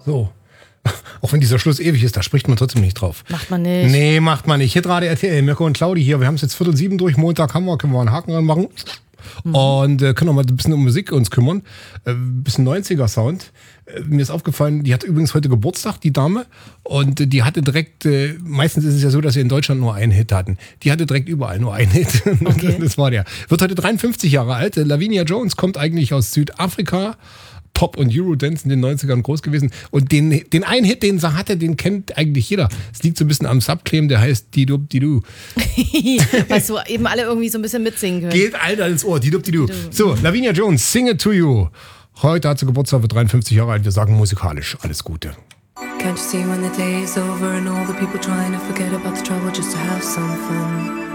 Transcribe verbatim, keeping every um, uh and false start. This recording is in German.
So. Auch wenn dieser Schluss ewig ist, da spricht man trotzdem nicht drauf. Macht man nicht. Nee, macht man nicht. Hitradio R T L, Mirko und Claudi hier. Wir haben es jetzt Viertel sieben durch. Montag haben wir, können wir einen Haken ranmachen. Mhm. Und äh, können auch mal ein bisschen um Musik uns kümmern. Ein äh, bisschen neunziger-Sound. Äh, mir ist aufgefallen, die hat übrigens heute Geburtstag, die Dame. Und äh, die hatte direkt, äh, meistens ist es ja so, dass sie in Deutschland nur einen Hit hatten. Die hatte direkt überall nur einen Hit. Okay. Das war der. Wird heute dreiundfünfzig Jahre alt. Lavinia Jones kommt eigentlich aus Südafrika. Pop- und Eurodance in den neunzigern groß gewesen. Und den, den einen Hit, den sie hatte, den kennt eigentlich jeder. Es liegt so ein bisschen am Subclaim, der heißt Didub Didu. Was so eben alle irgendwie so ein bisschen mitsingen können. Geht alter ins Ohr, Didub Didu. So, Lavinia Jones, Sing It To You. Heute hat sie Geburtstag, wird dreiundfünfzig Jahre alt. Wir sagen musikalisch alles Gute. Can't you see when the day is over and all the people trying to forget about the trouble just to have some fun?